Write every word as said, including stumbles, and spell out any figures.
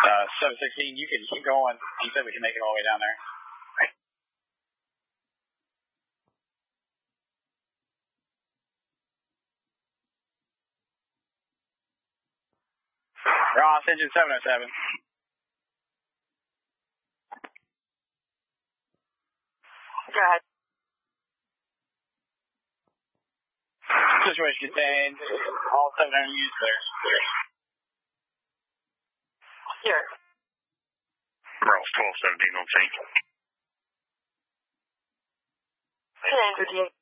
Uh, seven sixteen, you can keep going. He said we can make it all the way down there. Ross, engine seven oh seven. Go ahead. Situation contained. All seven hundred units clear. Here. Ross twelve seventeen on scene. ten thirty-eight.